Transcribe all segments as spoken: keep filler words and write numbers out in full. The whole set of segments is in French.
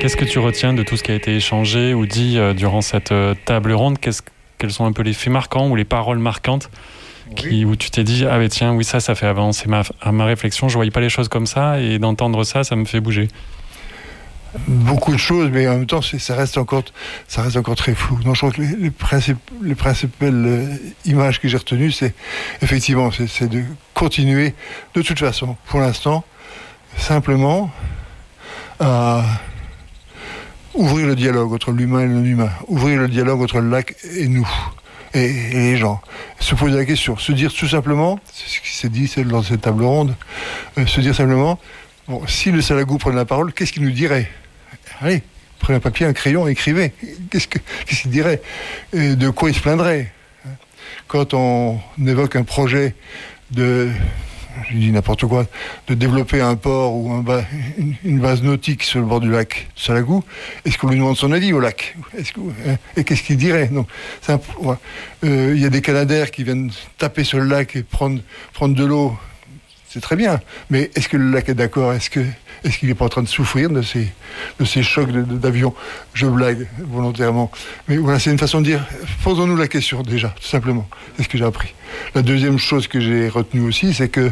Qu'est-ce que tu retiens de tout ce qui a été échangé ou dit euh, durant cette euh, table ronde? Qu'est-ce, Quels sont un peu les faits marquants ou les paroles marquantes qui, oui. où tu t'es dit « Ah ben tiens, oui, ça, ça fait avancer ma, ma réflexion, je ne voyais pas les choses comme ça et d'entendre ça, ça me fait bouger ». Beaucoup de choses, mais en même temps, c'est, ça, reste encore, ça reste encore très flou. Non, je crois que les, les, principes, les principales euh, images que j'ai retenues, c'est effectivement, c'est, c'est de continuer de toute façon, pour l'instant, simplement à ouvrir le dialogue entre l'humain et le non-humain, ouvrir le dialogue entre le lac et nous, et, et les gens. Se poser la question, se dire tout simplement, c'est ce qui s'est dit lors de cette table ronde, euh, se dire simplement, bon, si le Salagou prenait la parole, qu'est-ce qu'il nous dirait ? Allez, prenez un papier, un crayon, écrivez. Qu'est-ce, que, qu'est-ce qu'il dirait ? Et de quoi il se plaindrait ? Quand on évoque un projet de, je dis n'importe quoi, de développer un port ou un ba, une, une base nautique sur le bord du lac Salagou, est-ce qu'on lui demande son avis au lac ? Est-ce que, hein, et qu'est-ce qu'il dirait ? Donc, c'est un, ouais. euh, il y a des Canadaires qui viennent taper sur le lac et prendre, prendre de l'eau. C'est très bien, mais est-ce que le lac est d'accord ? Est-ce que, est-ce qu'il n'est pas en train de souffrir de ces, de ces chocs de, de, d'avion ? Je blague volontairement. Mais voilà, c'est une façon de dire, posons-nous la question déjà, tout simplement. C'est ce que j'ai appris. La deuxième chose que j'ai retenue aussi, c'est que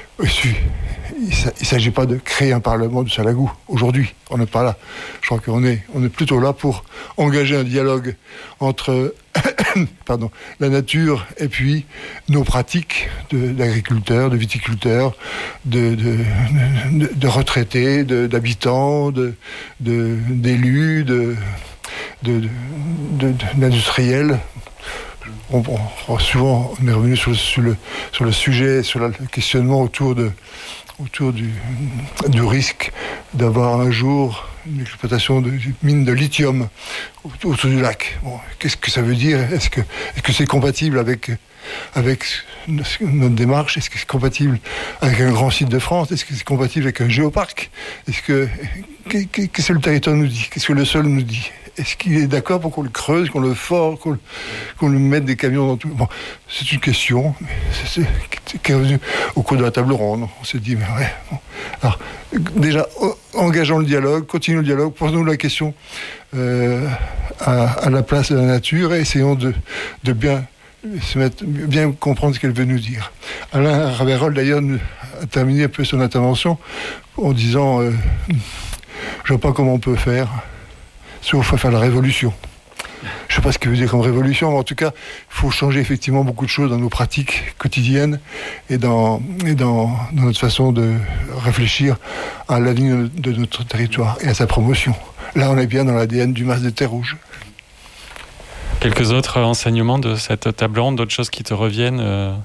il ne s'agit pas de créer un parlement du Salagou. Aujourd'hui, on n'est pas là. Je crois qu'on est, on est plutôt là pour engager un dialogue entre pardon, la nature et puis nos pratiques de, d'agriculteurs, de viticulteurs, de, de, de, de retraités, de, d'habitants, de, de, d'élus, de, de, de, de, d'industriels. On, on, souvent, on est revenu sur le, sur le, sur le sujet, sur le questionnement autour, de, autour du, du risque d'avoir un jour une exploitation de mine de lithium autour du lac. Bon, qu'est-ce que ça veut dire ? Est-ce que, est-ce que c'est compatible avec, avec notre démarche ? Est-ce que c'est compatible avec un grand site de France ? Est-ce que c'est compatible avec un géoparc ? Est-ce que, qu'est-ce que le territoire nous dit ? Qu'est-ce que le sol nous dit ? Est-ce qu'il est d'accord pour qu'on le creuse, qu'on le fore, qu'on, qu'on le mette des camions dans tout ? Bon, c'est une question c'est, c'est, qui est revenue au cours de la table ronde. On s'est dit, mais ouais. Bon. Alors, déjà, engageons le dialogue, continuons le dialogue, posons-nous la question euh, à, à la place de la nature et essayons de, de bien se mettre, bien comprendre ce qu'elle veut nous dire. Alain Raverol, d'ailleurs, a terminé un peu son intervention en disant euh, je ne vois pas comment on peut faire. Sauf à faire la révolution. Je ne sais pas ce que veut dire comme révolution, mais en tout cas, il faut changer effectivement beaucoup de choses dans nos pratiques quotidiennes et dans, et dans, dans notre façon de réfléchir à l'avenir de notre territoire et à sa promotion. Là, on est bien dans l'A D N du Mas des Terres Rouges. Quelques autres enseignements de cette table ronde, d'autres choses qui te reviennent euh...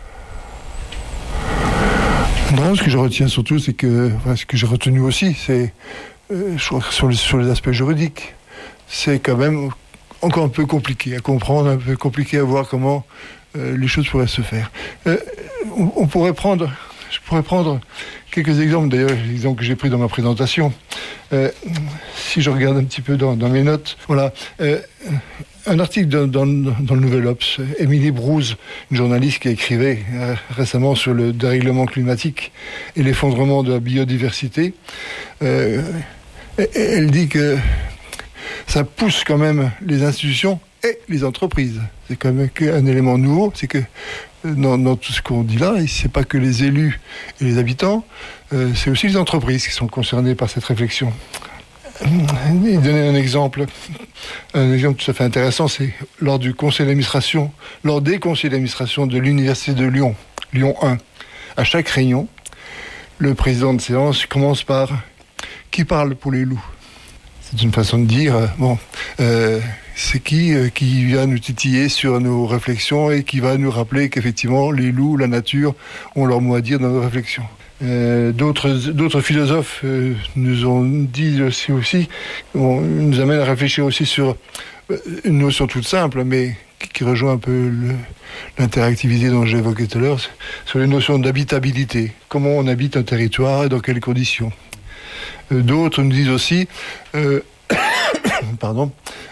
Non, ce que je retiens surtout, c'est que, enfin, ce que j'ai retenu aussi, c'est Euh, je crois que sur les, sur les aspects juridiques, c'est quand même encore un peu compliqué à comprendre, un peu compliqué à voir comment euh, les choses pourraient se faire. Euh, on, on pourrait prendre, je pourrais prendre quelques exemples, d'ailleurs, les exemples que j'ai pris dans ma présentation. Euh, si je regarde un petit peu dans, dans mes notes, voilà. Euh, un article dans, dans, dans le Nouvel Obs, Émilie Brouze, une journaliste qui a écrivé euh, récemment sur le dérèglement climatique et l'effondrement de la biodiversité. Euh, elle dit que ça pousse quand même les institutions et les entreprises. C'est quand même un élément nouveau, c'est que dans, dans tout ce qu'on dit là, c'est pas que les élus et les habitants, euh, c'est aussi les entreprises qui sont concernées par cette réflexion. Il donnait un exemple, un exemple tout à fait intéressant, c'est lors du conseil d'administration, lors des conseils d'administration de l'université de Lyon, Lyon un. À chaque réunion, le président de séance commence par « Qui parle pour les loups ?» C'est une façon de dire, euh, bon, euh, c'est qui euh, qui vient nous titiller sur nos réflexions et qui va nous rappeler qu'effectivement, les loups, la nature, ont leur mot à dire dans nos réflexions. Euh, d'autres, d'autres philosophes euh, nous ont dit aussi, aussi on, nous amènent à réfléchir aussi sur une notion toute simple, mais qui, qui rejoint un peu le, l'interactivité dont j'ai évoqué tout à l'heure, sur les notions d'habitabilité. Comment on habite un territoire et dans quelles conditions. Euh, d'autres nous disent aussi, euh, pardon,